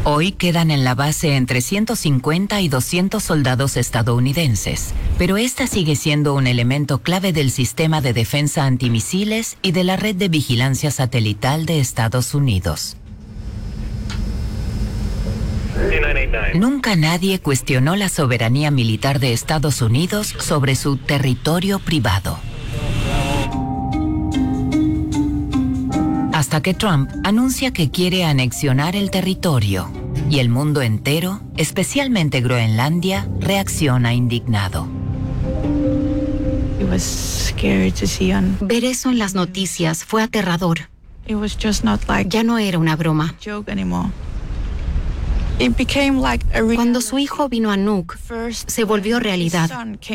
Hoy quedan en la base entre 150 y 200 soldados estadounidenses, pero esta sigue siendo un elemento clave del sistema de defensa antimisiles y de la red de vigilancia satelital de Estados Unidos. Nunca nadie cuestionó la soberanía militar de Estados Unidos sobre su territorio privado. Hasta que Trump anuncia que quiere anexionar el territorio y el mundo entero, especialmente Groenlandia, reacciona indignado. Ver eso en las noticias fue aterrador. Ya no era una broma. Cuando su hijo vino a Nuuk, se volvió realidad.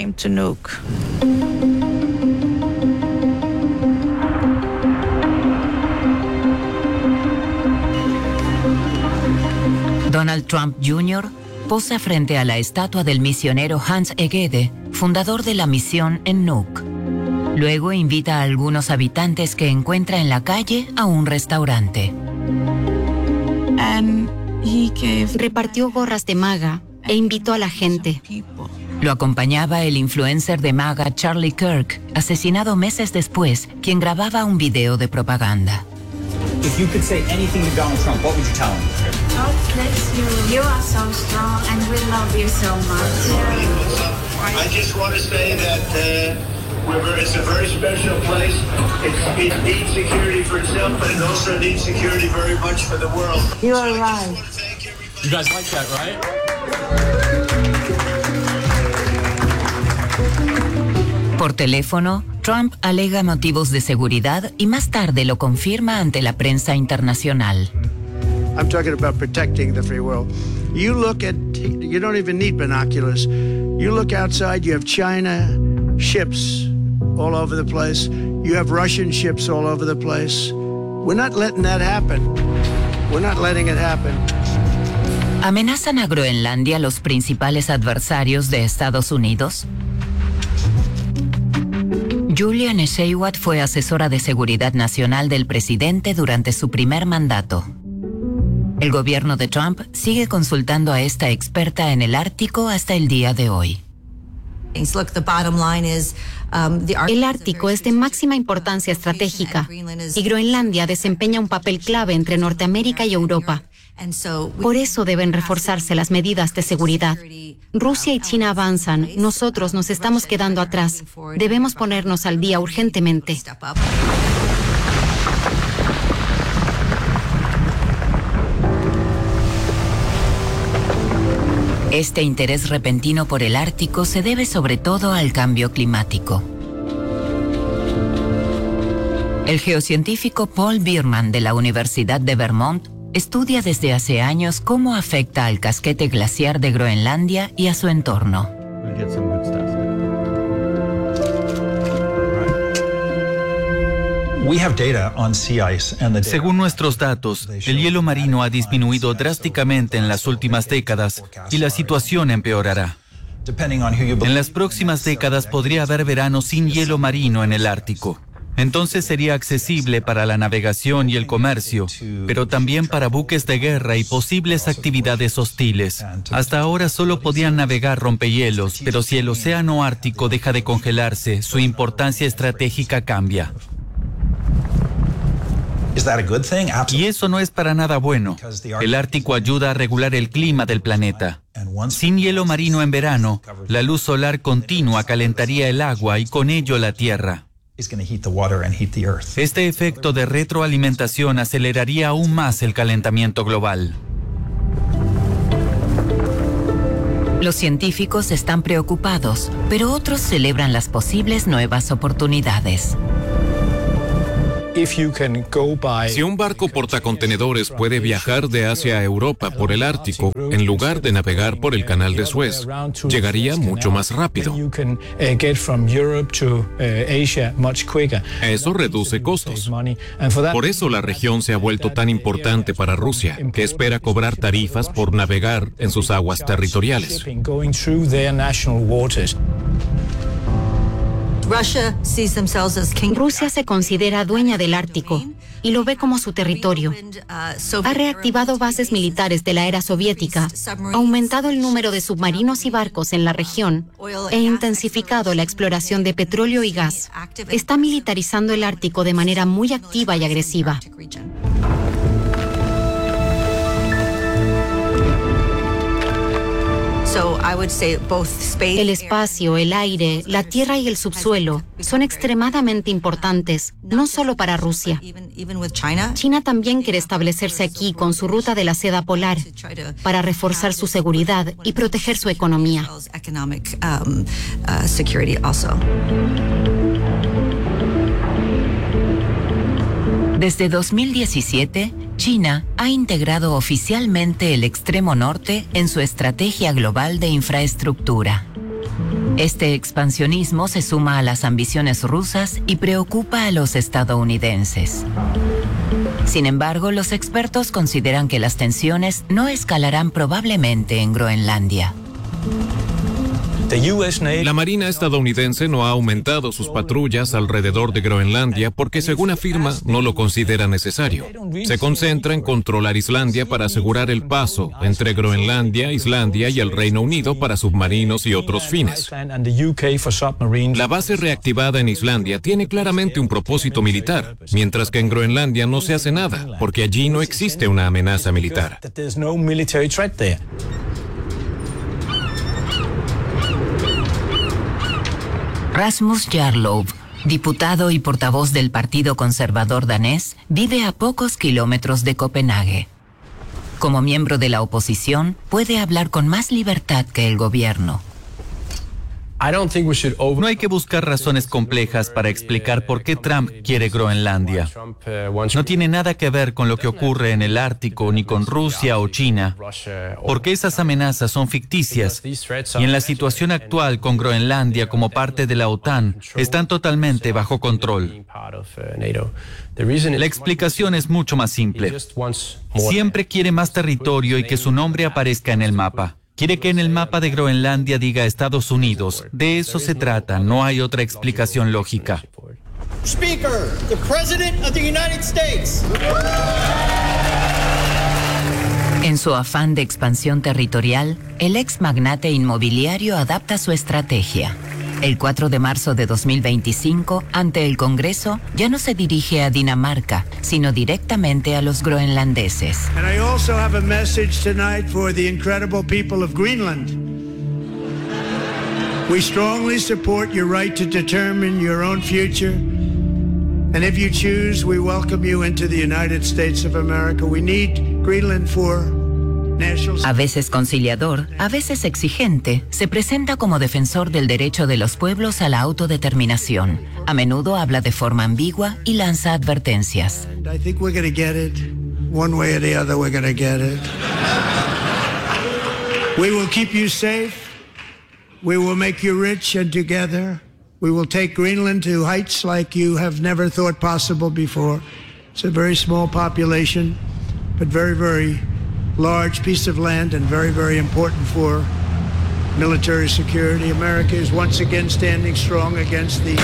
Donald Trump Jr. posa frente a la estatua del misionero Hans Egede, fundador de la misión en Nuuk. Luego invita a algunos habitantes que encuentra en la calle a un restaurante. Repartió gorras de MAGA e invitó a la gente. Lo acompañaba el influencer de MAGA Charlie Kirk, asesinado meses después, quien grababa un video de propaganda. If you could say anything to Donald Trump, what would you tell him? God bless you. You are so strong and we love you so much. I just want to say that it's a very special place. It needs security for itself, but it also needs security very much for the world. You are right. You guys like that, right? Por teléfono, Trump alega motivos de seguridad y más tarde lo confirma ante la prensa internacional. I'm talking about protecting the free world. You don't even need binoculars. You look outside, you have China ships all over the place. You have Russian ships all over the place. We're not letting that happen. We're not letting it happen. ¿Amenazan a Groenlandia los principales adversarios de Estados Unidos? Julia Nesheiwat fue asesora de seguridad nacional del presidente durante su primer mandato. El gobierno de Trump sigue consultando a esta experta en el Ártico hasta el día de hoy. El Ártico es de máxima importancia estratégica y Groenlandia desempeña un papel clave entre Norteamérica y Europa. Por eso deben reforzarse las medidas de seguridad. Rusia y China avanzan, nosotros nos estamos quedando atrás. Debemos ponernos al día urgentemente. Este interés repentino por el Ártico se debe sobre todo al cambio climático. El geocientífico Paul Bierman de la Universidad de Vermont estudia desde hace años cómo afecta al casquete glaciar de Groenlandia y a su entorno. Según nuestros datos, el hielo marino ha disminuido drásticamente en las últimas décadas y la situación empeorará. En las próximas décadas podría haber verano sin hielo marino en el Ártico. Entonces sería accesible para la navegación y el comercio, pero también para buques de guerra y posibles actividades hostiles. Hasta ahora solo podían navegar rompehielos, pero si el océano Ártico deja de congelarse, su importancia estratégica cambia. Y eso no es para nada bueno. El Ártico ayuda a regular el clima del planeta. Sin hielo marino en verano, la luz solar continua calentaría el agua y con ello la Tierra. Este efecto de retroalimentación aceleraría aún más el calentamiento global. Los científicos están preocupados, pero otros celebran las posibles nuevas oportunidades. Si un barco portacontenedores puede viajar de Asia a Europa por el Ártico, en lugar de navegar por el Canal de Suez, llegaría mucho más rápido. Eso reduce costos. Por eso la región se ha vuelto tan importante para Rusia, que espera cobrar tarifas por navegar en sus aguas territoriales. Rusia se considera dueña del Ártico. y lo ve como su territorio. Ha reactivado bases militares de la era soviética, aumentado el número de submarinos y barcos en la región e intensificado la exploración de petróleo y gas. Está militarizando el Ártico de manera muy activa y agresiva. El espacio, el aire, la tierra y el subsuelo son extremadamente importantes, no solo para Rusia. China también quiere establecerse aquí con su ruta de la seda polar para reforzar su seguridad y proteger su economía. Desde 2017, China ha integrado oficialmente el extremo norte en su estrategia global de infraestructura. Este expansionismo se suma a las ambiciones rusas y preocupa a los estadounidenses. Sin embargo, los expertos consideran que las tensiones no escalarán probablemente en Groenlandia. La Marina estadounidense no ha aumentado sus patrullas alrededor de Groenlandia porque, según afirma, no lo considera necesario. Se concentra en controlar Islandia para asegurar el paso entre Groenlandia, Islandia y el Reino Unido para submarinos y otros fines. La base reactivada en Islandia tiene claramente un propósito militar, mientras que en Groenlandia no se hace nada, porque allí no existe una amenaza militar. Rasmus Jarlov, diputado y portavoz del Partido Conservador danés, vive a pocos kilómetros de Copenhague. Como miembro de la oposición, puede hablar con más libertad que el gobierno. No hay que buscar razones complejas para explicar por qué Trump quiere Groenlandia. No tiene nada que ver con lo que ocurre en el Ártico ni con Rusia o China, porque esas amenazas son ficticias y en la situación actual con Groenlandia como parte de la OTAN están totalmente bajo control. La explicación es mucho más simple. Siempre quiere más territorio y que su nombre aparezca en el mapa. Quiere que en el mapa de Groenlandia diga Estados Unidos. De eso se trata, no hay otra explicación lógica. Speaker, the President of the United States. En su afán de expansión territorial, el ex magnate inmobiliario adapta su estrategia. El 4 de marzo de 2025, ante el Congreso, ya no se dirige a Dinamarca, sino directamente a los groenlandeses. And I also have a message tonight for the incredible people of Greenland. We strongly support your right to determine your own future. And if you choose, we welcome you into the United States of America. We need Greenland for a veces conciliador, a veces exigente, se presenta como defensor del derecho de los pueblos a la autodeterminación. A menudo habla de forma ambigua y lanza advertencias. I think we're going to get it. One way or the other, we're going to get it. We will keep you safe. We will make you rich, and together we will take Greenland to heights like you have never thought possible before. It's a very small population, but very, very large piece of land and very, very important for military security. America is once again standing strong against the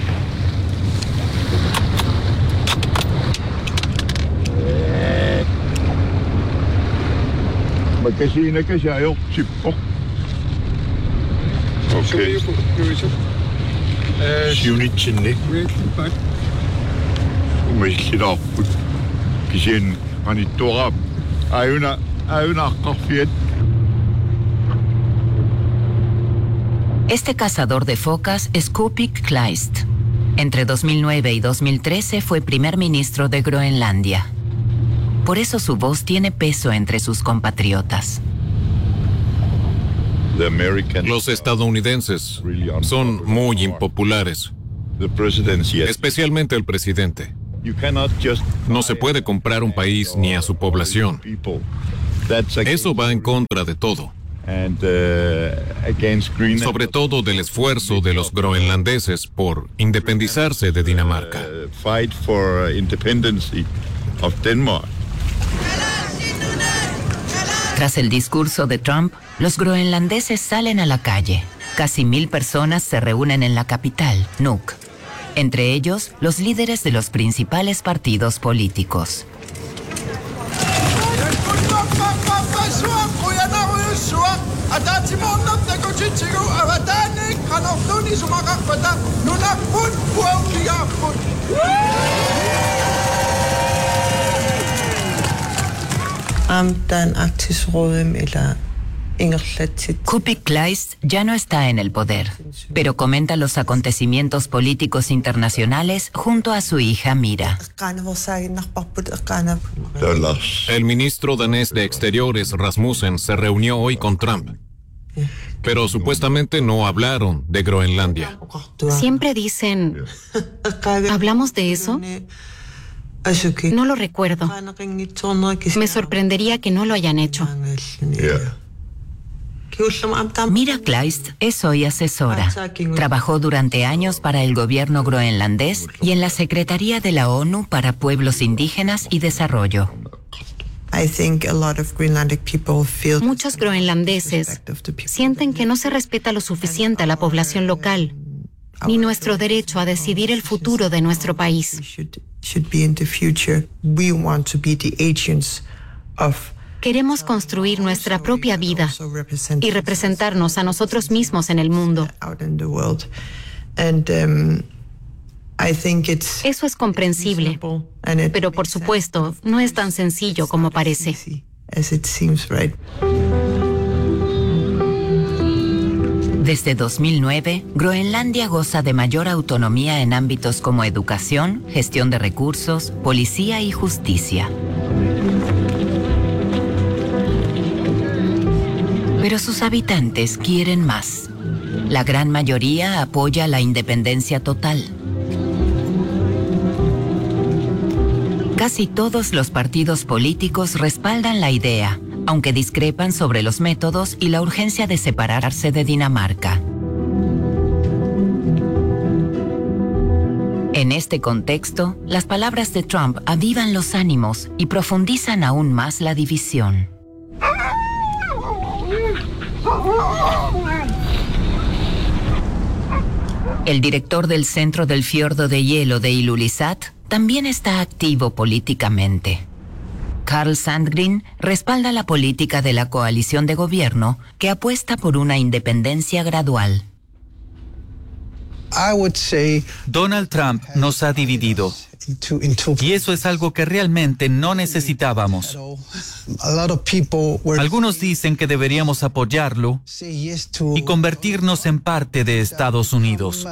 Este cazador de focas es Kupik Kleist. Entre 2009 y 2013 fue primer ministro de Groenlandia. Por eso su voz tiene peso entre sus compatriotas. Los estadounidenses son muy impopulares, especialmente el presidente. No se puede comprar un país ni a su población. Eso va en contra de todo. Sobre todo del esfuerzo de los groenlandeses por independizarse de Dinamarca. Tras el discurso de Trump, los groenlandeses salen a la calle. Casi 1000 personas se reúnen en la capital, Nuuk. entre ellos los líderes de los principales partidos políticos. Kuupik Kleist ya no está en el poder, pero comenta los acontecimientos políticos internacionales junto a su hija Mira. El ministro danés de Exteriores, Rasmussen, se reunió hoy con Trump, pero supuestamente no hablaron de Groenlandia. Siempre dicen, ¿hablamos de eso? No lo recuerdo. Me sorprendería que no lo hayan hecho. Mira Kleist es hoy asesora. Trabajó durante años para el gobierno groenlandés y en la Secretaría de la ONU para Pueblos Indígenas y Desarrollo. Muchos groenlandeses sienten que no se respeta lo suficiente a la población local, ni nuestro derecho a decidir el futuro de nuestro país. Queremos construir nuestra propia vida y representarnos a nosotros mismos en el mundo. Eso es comprensible, pero por supuesto no es tan sencillo como parece. Desde 2009, Groenlandia goza de mayor autonomía en ámbitos como educación, gestión de recursos, policía y justicia. Pero sus habitantes quieren más. La gran mayoría apoya la independencia total. Casi todos los partidos políticos respaldan la idea, aunque discrepan sobre los métodos y la urgencia de separarse de Dinamarca. En este contexto, las palabras de Trump avivan los ánimos y profundizan aún más la división. El director del Centro del Fiordo de Hielo de Ilulissat también está activo políticamente. Carl Sandgren respalda la política de la coalición de gobierno que apuesta por una independencia gradual. Donald Trump nos ha dividido. Y eso es algo que realmente no necesitábamos. Algunos dicen que deberíamos apoyarlo y convertirnos en parte de Estados Unidos.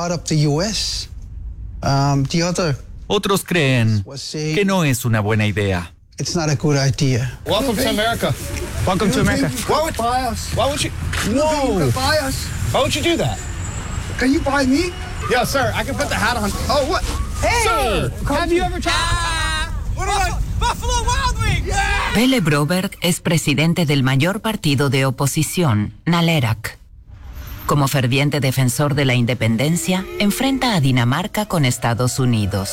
Otros creen que no es una buena idea. Welcome to America. Welcome to America. Why would you? No. Why would you do that? Can you buy me? Yeah, sir. I can put the hat on. Oh, what? Hey! Sir, have you ever tried? Buffalo Wild Wings! Yeah! Pele Broberg es presidente del mayor partido de oposición, Nalerak. Como ferviente defensor de la independencia, enfrenta a Dinamarca con Estados Unidos.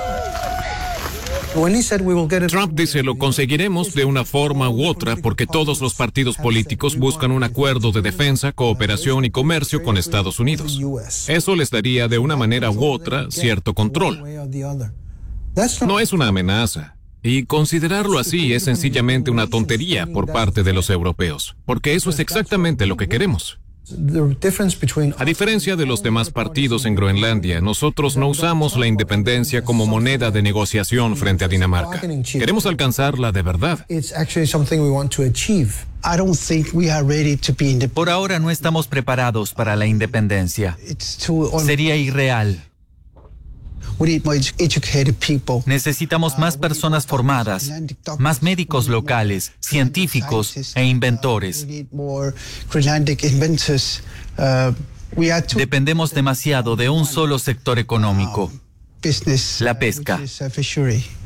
Trump dice lo conseguiremos de una forma u otra porque todos los partidos políticos buscan un acuerdo de defensa, cooperación y comercio con Estados Unidos. Eso les daría de una manera u otra cierto control. No es una amenaza. Y considerarlo así es sencillamente una tontería por parte de los europeos, porque eso es exactamente lo que queremos. A diferencia de los demás partidos en Groenlandia, nosotros no usamos la independencia como moneda de negociación frente a Dinamarca. Queremos alcanzarla de verdad. Por ahora no estamos preparados para la independencia. Sería irreal. Necesitamos más personas formadas, más médicos locales, científicos e inventores. Dependemos demasiado de un solo sector económico, la pesca.